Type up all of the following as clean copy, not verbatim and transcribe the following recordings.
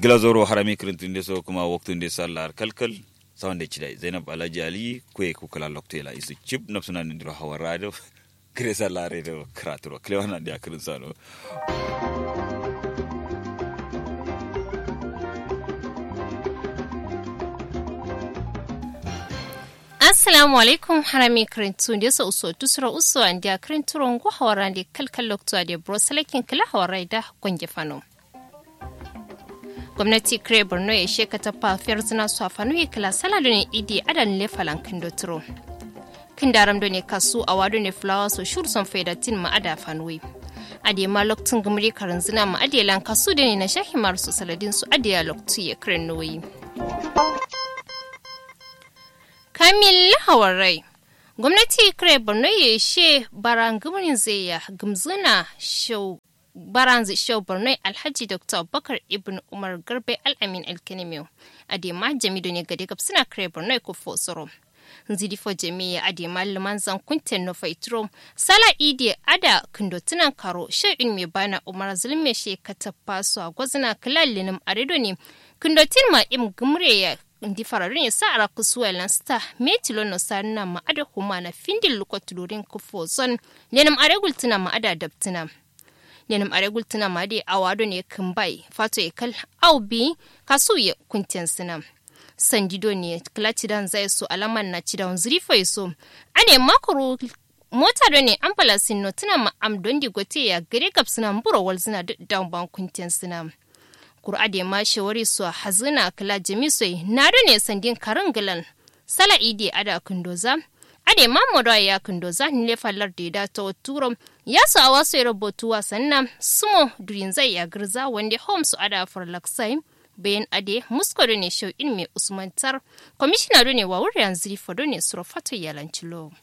glazoro harami kirintinde so kuma waktun de sallar kalkal sawande chidai Zainab Alhaji Ali kwe kukala loktela isu chip napsuna ndiro hawarado kresa lare do kratro klewana dia krinsalo Assalamu alaikum harami kirintu da sa uso tusura uso an dia kirinturon go hawarande kalkal lokto de broselekin kala hawarida gonge fano gwamnati kire borno ya sheka ta fafiyar zina su afanu ya kila salado ne idi adan lefalan kindoturo kindaram do ne kasu a wado ne fulawa so shur son faidatin ma ada fanuwi ade ma loktin gumri karin zina ma ade lan kasu da ne na shahimar su saladin su ade ya loktu ya kirin noyi kamil hawarai gwamnati kire borno ya she barangumrin zai ya gumzuna show Baranzi Show Borno Alhaji Dr. Abubakar Ibn Umar Garbe Al-Amin Al-Kanimiyo Adema Jamido ne gade gabsina kare Borno ko fosoro Nzidi fo jami'a Adema liman zan kunten no faitro Sala Idi ada kundotunan karo shirin me bana Umar Zulme she katappa su a gwazina kalallinin aredo ne kundotin ma im gumre ya ndi fararin ya sa ara kusuwa lansta metilo no sanna ma ada kuma na findin lokotulurin kufozon nenam aregul tuna ma ada dabtina nenam aregul tuna made awado ne kumbai fato ekal aubi kasu ya kunten sinam sandido ne klatidan zai so alaman na cidan zrifo so ane makuru mota do ne ambulance no tuna ma am dondi gote ya gare kapsina mburo walzina down ban kunten sinam kurade ma shawari so hazina kala jamisoi na do ne sandin karangalan sala idi ada kundoza ade mamodo ya kundoza ne fallar da ta turo ya sa wasu ya rubutu wasannan sumo durin zai ya girza wanda homes ada for laksai bayan ade muskoro ne show ilmi usman tar commissioner ne wa wurin zrifa do ne surfato yalancilo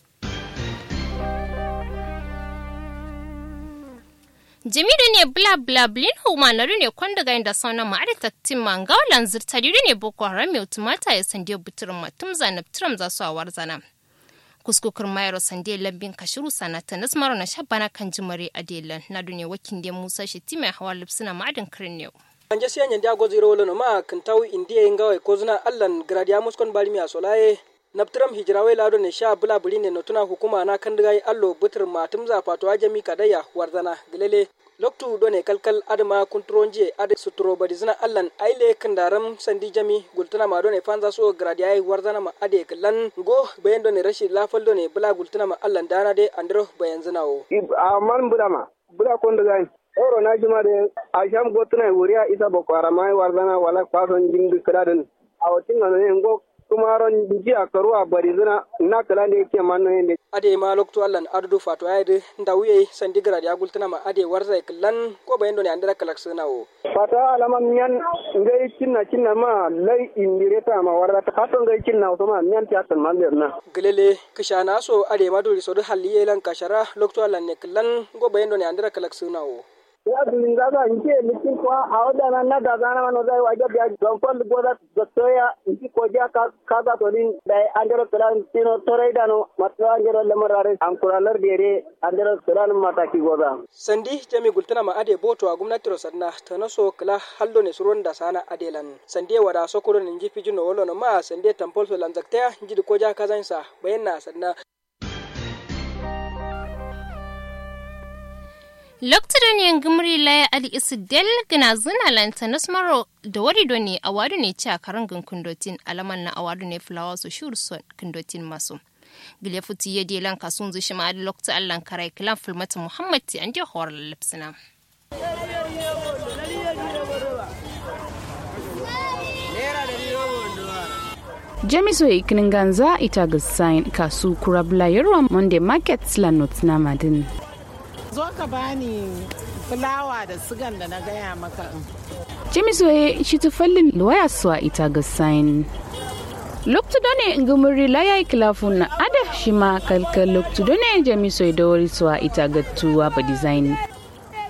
jami'u ne bla bla blin huma na ne kwanda ga inda sauna ma ada taktin mangawalan zirtari ne boko haram mai tumata ya sande buturin matum zanabtiram za su awar zana kuskukur mayaro sande lambin kashiru sanata nasmaro na shabana kan jimare adelan na duniya wakin da musa shiti mai hawa lipsina ma'adin kirin yau anje siya nyandi agozi rolo no ma kantawi indiya ingawa kozuna allan gradia muskon balmi asolaye naptram hijrawe lado ne sha bula buline no tuna hukuma na kandigai allo butur matum za fato ajami kadaya warzana gilele loktu do ne kalkal adama kontronje ade sutro badizna allan aile kandaram sandi jami gultuna ma do ne fanza so gradia warzana ma ade kallan go bayan do ne rashi lafal do ne bula gultuna ma allan dana de andro bayan zinawo man budama bula kondigai oro na juma de asham gotuna wuriya isa bokwara mai warzana wala fason jimdu kradin awotin ne ngo kumaron jiya karuwa bari zina na kala da yake manno yende ade ma lokto allan adudu fato ayde ndawuye sandigra ya gultana ma ade warza kallan ko bayendo ne andara kalak sunawo fata alama nyan ngai cinna ma lai indireta ma warra ta fato ngai cinna to ma nyan ta tan man na gelele kishana so ade ma duri so do halliye lan kashara lokto allan ne kallan go bayendo ne andara kalak sunawo ya dingaga nke likin kwa awda na dazana mano dai waje biya gonfol goda gotoya inki koja kaza to din dai andero tran tino toraidano matwa andero lamarare ankuralar dere andero tran mataki goda sandi jami gultana ma ade boto a gwamnati rosanna tanaso kala hallo ne suron da sana adelan sande wada sokoro ne jifi jino wolo no ma sande tampol so lanzakta jidi koja kazansa bayanna sanna Lokta ne gumri laya ali isu del gina zina lanta nasmaro da wari doni a wadu ne ci a karan kundotin alaman na a wadu ne fulawa su shuru son kundotin masu. Gile futi ya delan kasun zushi ma adi lokta allan karai kilan fulmata Muhammad ti an je hawar lalipsina. Jamiso ikinin ganza ita gasain kasu kurabla yarwa Monday Market Lanot na Madin. Zo ka bani fulawa da sigan da na gaya maka. Jamiso shi tufallin waya suwa ita gasain. Loktu done ngumuri laya ikilafun na ada shima kalkal loktu done Jamiso da wari suwa ita gatuwa ba design.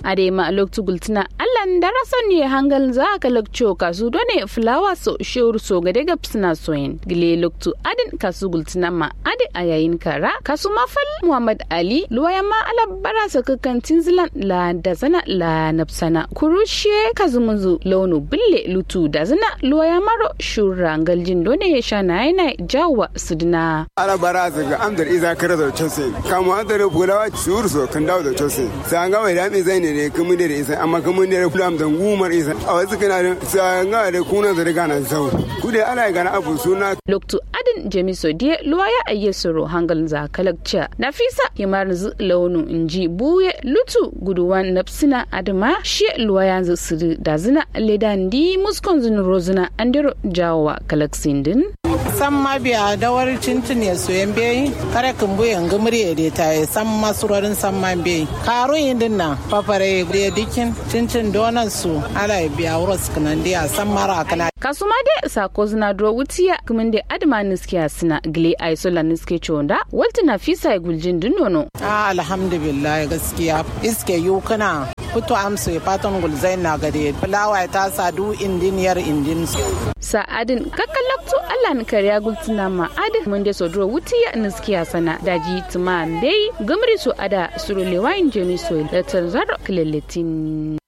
ade ma loktu gultina allan daraso ne hangal za ka lokcho kasu done fulawa so sheur so gade gapsina soyin gile loktu adin kasu gultina ma ade ayayin kara kasu mafal Muhammad Ali luwaya ma ala barasa kakan tinzilan la dazana la napsana kurushe kazumunzu launu bille lutu dazana luwaya maro shura ngaljin done shana yana jawa sudna ala barasa ga amdar iza kare da chose kama da fulawa shur so kan dawo da chose sanga wai da mi zai ne kuma da isa amma kuma ne fulam da gumar isa a wasu kana da sanga da kuna da riga na zau kude ala ga na abu suna loktu adin jamiso die luwaya ayyesoro hangal za kalakcha nafisa himar launu inji buye lutu guduwan napsina adama she luwaya zu siri da zina ledan di muskon zin rozuna andero jawa kalaksindin san ma biya dawar cincin ya soyen bai kare kumbu yanga murya da ta yi san masurorin san man bai karun yin dinnan fafare da dikin cincin donan su ala biya wuros kanan dia san mara kana kasuma de sako zina dro wutiya kumin de adma niskiya sina gile aisola niske chonda walti nafisa guljin dinnono alhamdulillah gaskiya iske yukana fito amsa fatan gulzain na gade fulawa ta sadu indiniyar indin sa'adin kakkalaktu Allah ni kariya gultina ma adin mun de sodro wutiya niskiya sana daji tuma dai gamri su ada surulewa injemi so da tanzaro kleletin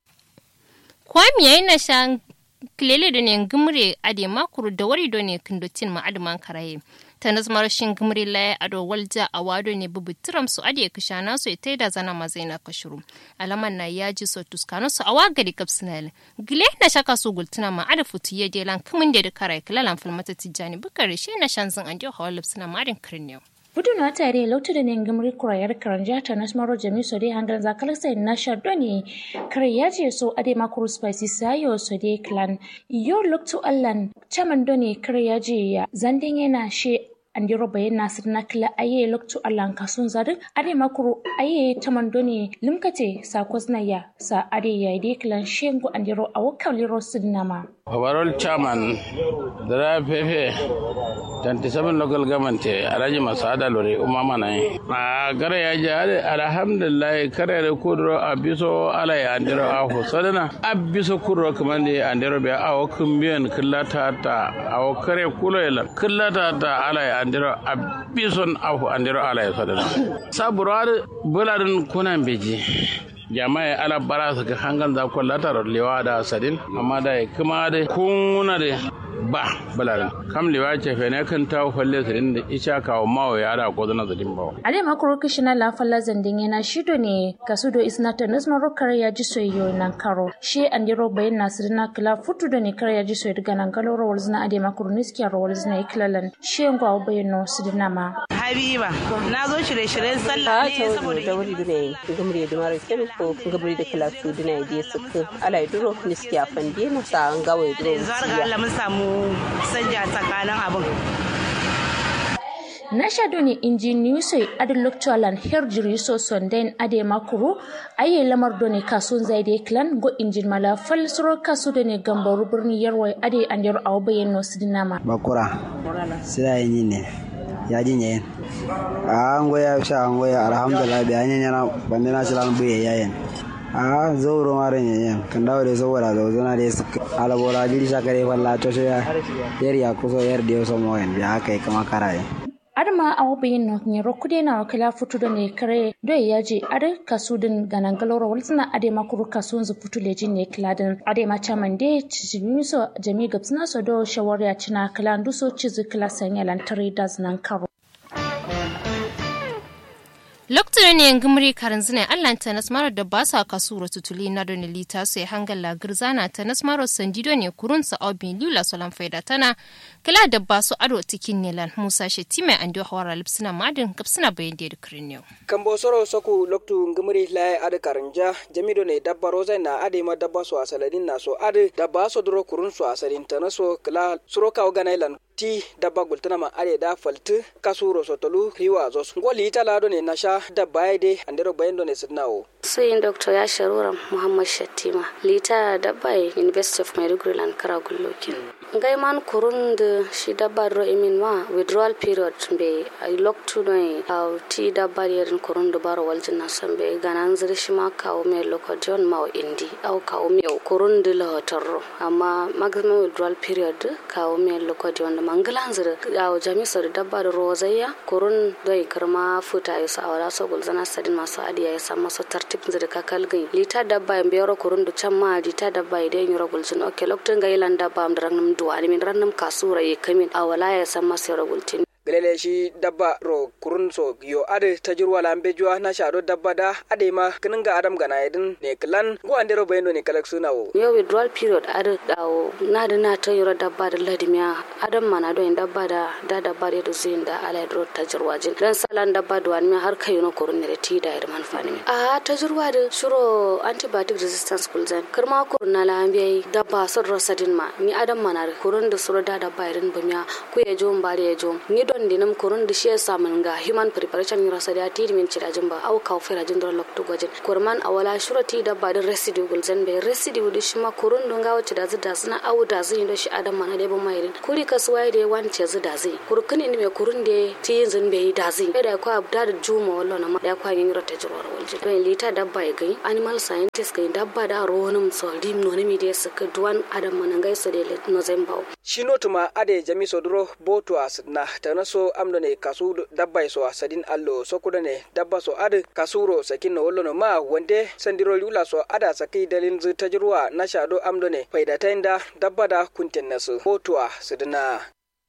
kwami yayin na shan klele da ne gumre ade makuru da wari do ne kindotin ma adman karaye tanas marashin gumri laye ado walja a wado ne bubutiram su ade kishana su ita da zana mazaina kashuru alaman na yaji so tuskano su a wagari kapsinal gile na shaka su gultuna ma ada futu ya je lan kumin da karaye kilalan filmata tijani bukare shi na shanzin an dio hawalib suna marin kirniyo Buduna tare lautu da nengamri kurayar karanja ta nasmaro jami so dai hangar zakal sai na shadoni karya je so ade makuru spicy sayo so dai clan yo loktu allan chaman doni karya je ya zandin yana she andiro bayan nasir na kila aye loktu allan kasun zadin ade makuru aye chaman doni limkate sa koznaya sa ade ya dai clan shengo andiro awakali rosidnama Overall chairman Dara Pepe 27 local government Alhaji Masada Lore Umama nai a gare ya ji alhamdulillah kare da kudro abiso ala ya andiro aho sadana abiso kudro kamande andiro be awo kumbiyan killata ta awo kare kuloyla killata ta ala ya andiro abison aho andiro ala ya sadana saburar buladin kunan beji jama'a ala bara su ga hangan za ku latar lewa da sadin amma da kuma da kuna da ba balaran kam lewa ce fe ne kan tawo falle sadin da isha kawo mawo ya da ko zana zadin bawo ale makoro kishina la falla zandin yana shido ne kasudo isnata nasma rokar ya ji soyayyo nan karo she andiro bayan nasirina kala futu da ne kar ya ji soyayyo daga nan kaloro walzina ade makoro niskiya walzina iklalan she ngwa bayano sidina ma habiba na zo shirye-shiryen sallah ne saboda da wuri ne gumri da mara kenan ko gumri da kala su dina ide suka alai duro niskiya fande na sa an gawo duro zarga Allah mun samu sanja tsakanin abin Nasha doni injiniyu sai adin lokacin herjiri so sonden ade makuru aye lamar doni kasun zaide clan go injin mala fal suro kasu doni gambaru birni yarwai ade anjar awbayen no sidinama bakura sira yin ne ya jinye an goya sha an goya alhamdulillah bayani ne na bande na shiran buye yayin a zauro mare ne kan dawo da saboda zauna da su alabora gidi shakare walla to ya yariya kuso yar da so moyen da aka yi kama karaye adama awbayen no ne rokude na wakala futu da ne kare do yaje ade kasudin ganan galoro walsina ade makuru kasun zu futu lejin ne kladin ade ma chaman de so jami gabsna so do shawariya cina klandu so cizi klasan yalan traders nan karo lokacin ne gumri karin zina Allah ta nasmaro da ba sa kasuro tutuli na don lita sai hangalla girzana ta nasmaro sandido ne kurun sa obin lula solan faida tana kala da ba su ado tikin nelan Musa Shetima ando hawara lipsina madin kapsina bayan da kirniyo kambo soro soku loktu gumri lai ada karanja jamido ne dabba roza na ade ma dabba so asaladin na so ade dabba so duro kurun so asalin tana so kala suro ka ganailan ti dabba gultana ma are da falti kasuro sotolu riwa zos ngoli ita lado ne nasha dabba de andero bayendo ne sidnawo sai Dr. Yasharura Muhammad Shattima lita dabba University of Maiduguri lan Karagullokin ngai man kurun da shi dabba ro imin ma withdrawal period be I lock to no au ti dabba yerin kurun da baro waljina sambe ganan zirshi ma kawo me lokacin ma indi au kawo me kurun da lahotarro amma maximum withdrawal period kawo me lokacin da mangalan zir au jamisar dabba da rozayya kurun dai karma futa yasa awala so gulzana sadin masu adiya yasa masu tartib zir ka kalgai lita dabba en bero kurun da chamma lita dabba ide nyoro gulzin okay lokacin ga ilan dabba am darang duwani min rannam kasura ye kamin awala ya san masu ragultin galele shi dabba ro kurun so yo ade tajirwa lambe juwa na shado dabba da ade ma kininga adam gana yedin ne klan go andero bayno ne kalak sunawo yo withdrawal period ade dawo na da na ta yoro dabba da ladimiya adam mana do en dabba da dabba da zinda ala ro tajirwa jin dan salan dabba do an har kayo no kurun ne ti da man fani a tajirwa da shuro antibiotic resistance kulzan karma kurun na lambe dabba sod rosadin ma ni adam mana kurun da suro da dabba irin bamiya ku ya jom bare ya jom ni don dinam kurun da shi samun ga human preparation yura sada ti min cirajin ba au ka fera jin don lokto gojin kurman awala shurati da ba da residue gulzan be residue da shi ma kurun don ga wace da zida suna au da zin do shi adam mana da ba mai kuri kasuwa da wance zida zai kurkuni ne me kurun da ti yin zin be da zai da ko abda da juma wallo na da kwa yin rota jirwar walji to lita dabba ya gai animal scientist kai dabba da ronum so dim no ne mi da suka duwan adam mana gai so da no zembaw shino tuma ade jami sodro boto asna tanaso amdone kasu dabba so asadin allo sokuda ne dabba so ade kasuro sakin no wollo no ma wonde sandiro lula so ada sakai dalin zu tajruwa na shado amdone faida tainda dabba da kunten nasu boto asdina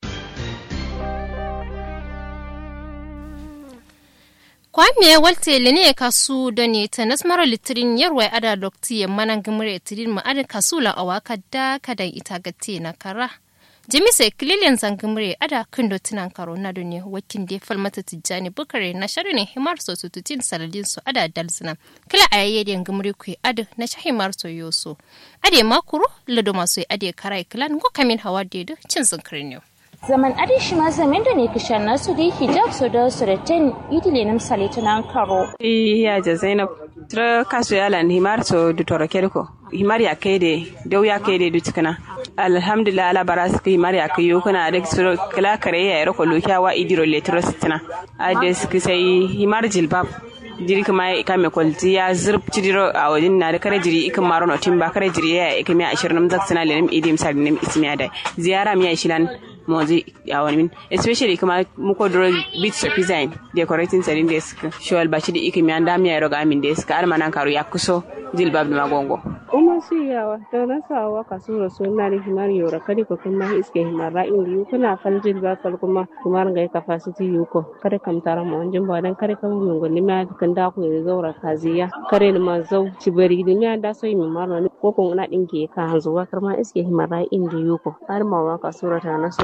kwame walte lene kasu done tanas mara litrin yarwai ada dokti manan gumure tidin ma ada kasula awaka da kadan ita gatte na kara Jimise kililian zangumre ada kundo tunan karo na duniya wakin da falmata tijjani bukare na sharin himar so tututin saladin su ada dalsina kila ayayyadin gumre ku ada na shahimar so yoso ade makuru lado maso ade karai klan go kamin hawa dedo cin zinkirin yau zaman adi shi ma zaman da ne kishan nasu da hijab so da suratan idile nam salitunan karo ya ja Zainab tra kaso yalan himar so dutora kerko himar ya kaide dau ya kaide dutkana alhamdulillah ala baras ki himar ya kayo kana da suro kala kare ya rako lokiyawa idiro letrostina ades ki sai himar jilbab jiri kuma kame kwalti ya zurb cidiro a wajen na da kare jiri ikan maro no timba kare jiri ya ikami 20 nam zaksana lenim idim sadnim ismiya da ziyara miya shilan mozi a wani min especially kuma muko dro bits of design decorating selling desk shawal bachi di ikimi anda mi ayro gamin desk armanan karu yakuso jilbab ma gongo kuma shi yawa to na sawa kasuro sunna ni himar yora kadi ko kuma iske himar ra'in yu kuna fal jilbab fal kuma ngai capacity yuko kare kam tara mo njum badan kare kam yungo ni ma kan da ku zaura kaziya kare ni ma zau cibari ni ma da so mi marno ko ko na dinke ka hanzuwa karma iske himar ra'in yuko har ma wa kasuro ta na so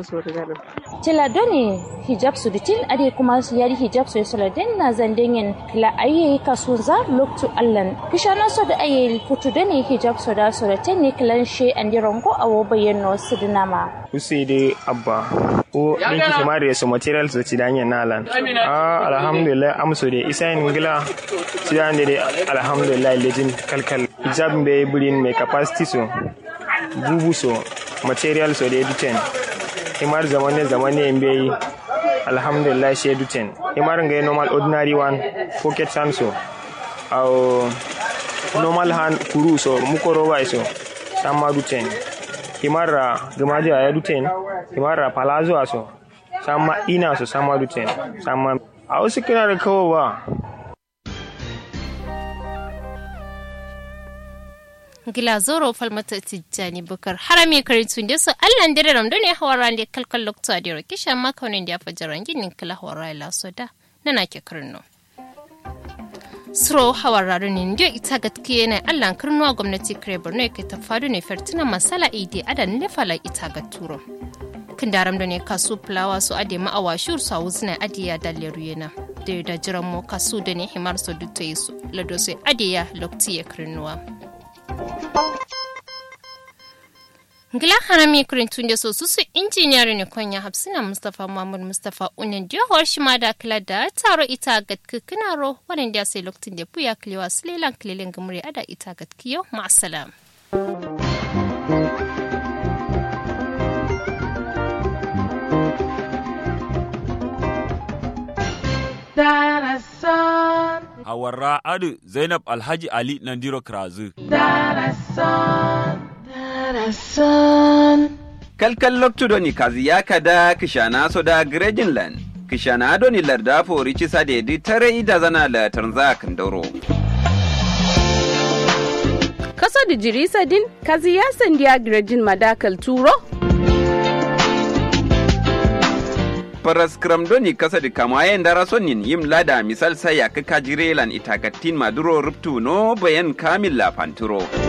Tila doni hijab su ditin ade kuma su yari hijab su soladen na zandengen kila ayi kasunza loktu allan kishana so da ayi futu doni hijab su da solaten ne kilan she andi rongo awo bayyano sidinama usidi abba o dinki kumare so materials so tidanya nalan alhamdulillah amso de isain ngila tidande de alhamdulillah lejin kalkal hijab be bulin me capacity so bubu so materials so de duten himar zamane mbe alhamdulillah she duten himar ngai normal ordinary one pocket sanso au normal hand kuru so mukoro wai so sama duten himar gamaje ya duten himar palazzo aso sama ina so sama duten sama au sikina da kawowa gila zoro falmata tijjani bukar harami karitun da su allan dare ramdo ne hawara ne kalkal lokta da rokisha makaunin da ya fajaran ginin kala hawara la soda nana ke karno sro hawara ne ndio ita gatkiye ne allan karnuwa gwamnati kare borno ke ta fadu ne fertina masala idi adan ne fala ita gaturo kin daram da ne kasu plawa su ade ma awashur sa wuzna adiya dalle ruyena da jiran mu kasu da ne himar so dutse su lado sai adiya lokti ya karnuwa Ngila harami kurintun da so su injiniyar ne konya Hafsina Mustafa Mahmud Mustafa unan dio horshima da kala da taro ita gatkinaro wadanda sai lokacin da buya kliwa sulelan klilin gumri ada ita gatkiyo ma'assalam. Darasan. Hawarra Adu Zainab Alhaji Ali Nandiro Krazu. Darasan. Darasan. Kalkal loktu doni kazi ya kada kishana soda Grejinland. Kishana doni larda forici sadedi tare ida zana la tanza kandoro. Kasa da jirisa din kazi ya sandiya Grejin madakal turo. Paras kramdoni kasa di kamayen darasonin yim lada misal saya kakajirelan itakatin maduro ruptu no bayan kamil la panturo.